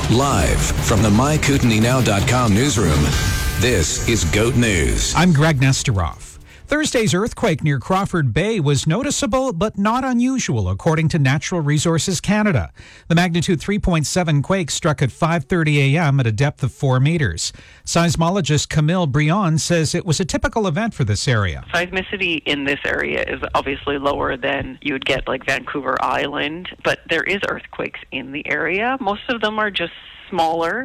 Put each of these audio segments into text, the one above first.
Live from the MyKootenainow.com newsroom, this is GOAT News. I'm Greg Nesterov. Thursday's earthquake near Crawford Bay was noticeable but not unusual, according to Natural Resources Canada. The magnitude 3.7 quake struck at 5:30 a.m. at a depth of 4 meters. Seismologist Camille Brion says it was a typical event for this area. Seismicity in this area is obviously lower than you would get like Vancouver Island, but there is earthquakes in the area. Most of them are just smaller,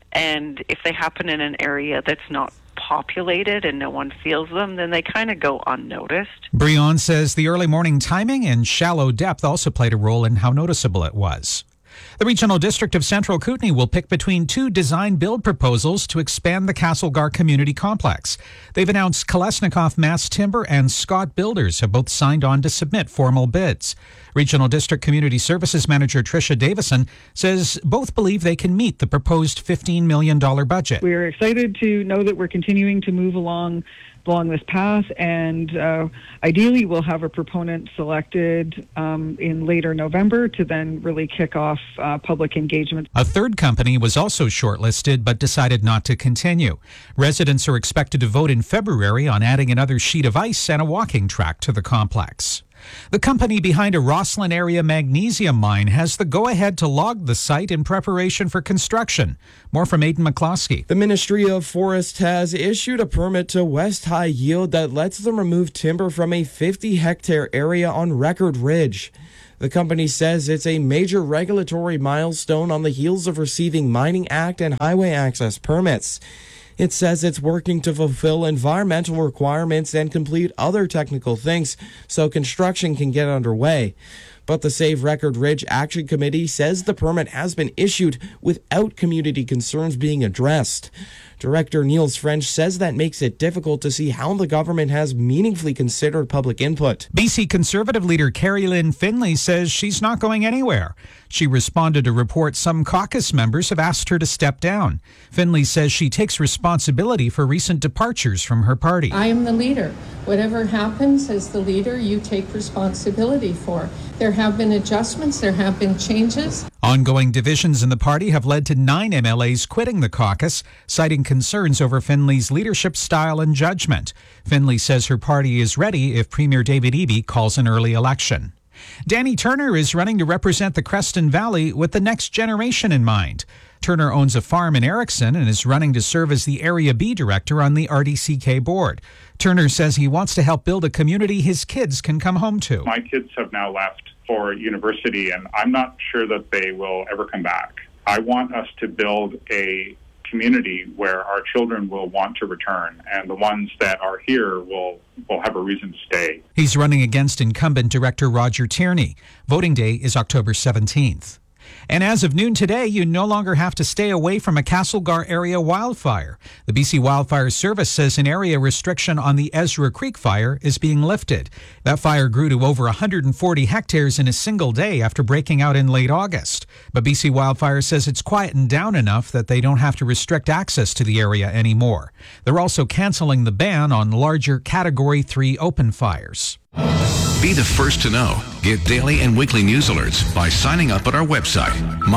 and if they happen in an area that's not populated and no one feels them, then they kind of go unnoticed. Brion says the early morning timing and shallow depth also played a role in how noticeable it was. The Regional District of Central Kootenay will pick between two design-build proposals to expand the Castlegar Community Complex. They've announced Kolesnikov Mass Timber and Scott Builders have both signed on to submit formal bids. Regional District Community Services Manager Tricia Davison says both believe they can meet the proposed $15 million budget. We're excited to know that we're continuing to move along this path, and ideally we'll have a proponent selected in later November to then really kick off public engagement. A third company was also shortlisted but decided not to continue. Residents are expected to vote in February on adding another sheet of ice and a walking track to the complex. The company behind a Roslyn area magnesium mine has the go-ahead to log the site in preparation for construction. More from Aidan McCloskey. The Ministry of Forests has issued a permit to West High Yield that lets them remove timber from a 50-hectare area on Record Ridge. The company says it's a major regulatory milestone on the heels of receiving Mining Act and highway access permits. It says it's working to fulfill environmental requirements and complete other technical things so construction can get underway. But the Save Record Ridge Action Committee says the permit has been issued without community concerns being addressed. Director Niels French says that makes it difficult to see how the government has meaningfully considered public input. BC Conservative leader Carrie Lynn Finlay says she's not going anywhere. She responded to reports some caucus members have asked her to step down. Finlay says she takes responsibility for recent departures from her party. I am the leader. Whatever happens as the leader, you take responsibility for. There have been adjustments, there have been changes. Ongoing divisions in the party have led to 9 MLAs quitting the caucus, citing concerns over Finlay's leadership style and judgment. Finlay says her party is ready if Premier David Eby calls an early election. Danny Turner is running to represent the Creston Valley with the next generation in mind. Turner owns a farm in Erickson and is running to serve as the Area B director on the RDCK board. Turner says he wants to help build a community his kids can come home to. My kids have now left for university, and I'm not sure that they will ever come back. I want us to build a community where our children will want to return, and the ones that are here will have a reason to stay. He's running against incumbent director Roger Tierney. Voting day is October 17th. And as of noon today, you no longer have to stay away from a Castlegar area wildfire. The BC Wildfire Service says an area restriction on the Ezra Creek fire is being lifted. That fire grew to over 140 hectares in a single day after breaking out in late August. But BC Wildfire says it's quietened down enough that they don't have to restrict access to the area anymore. They're also canceling the ban on larger Category 3 open fires. Be the first to know. Get daily and weekly news alerts by signing up at our website,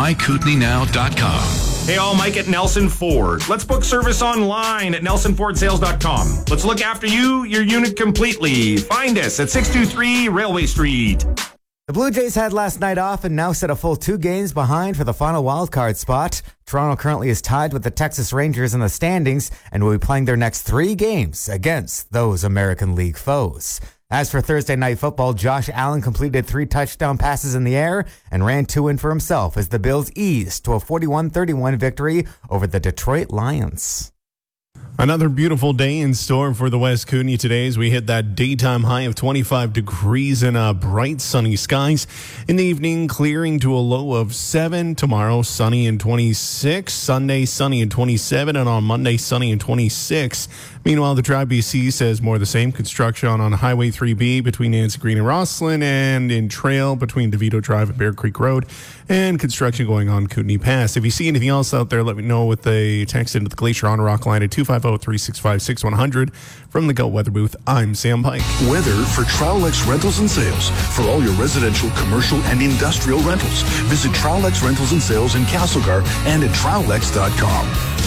MyKootenainow.com. Hey all, Mike at Nelson Ford. Let's book service online at NelsonFordSales.com. Let's look after you, your unit completely. Find us at 623 Railway Street. The Blue Jays had last night off and now set a full 2 games behind for the final wildcard spot. Toronto currently is tied with the Texas Rangers in the standings and will be playing their next 3 games against those American League foes. As for Thursday Night Football, Josh Allen completed 3 touchdown passes in the air and ran 2 in for himself as the Bills eased to a 41-31 victory over the Detroit Lions. Another beautiful day in store for the West Kootenay today as we hit that daytime high of 25 degrees and bright sunny skies. In the evening, clearing to a low of 7. Tomorrow, sunny and 26. Sunday, sunny and 27. And on Monday, sunny and 26. Meanwhile, the Tribe BC says more of the same. Construction on Highway 3B between Nancy Green and Rosslyn, and in Trail between DeVito Drive and Bear Creek Road, and construction going on Kootenay Pass. If you see anything else out there, let me know with a text into the Glacier on Rock line at 250-365-6100. From the Goat Weather Booth, I'm Sam Pike. Weather for Trowlex Rentals and Sales. For all your residential, commercial, and industrial rentals, visit Trowlex Rentals and Sales in Castlegar and at Trowlex.com.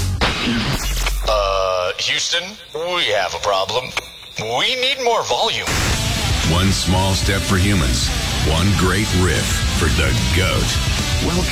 Houston, we have a problem. We need more volume. One small step for humans, one great riff for the GOAT. Welcome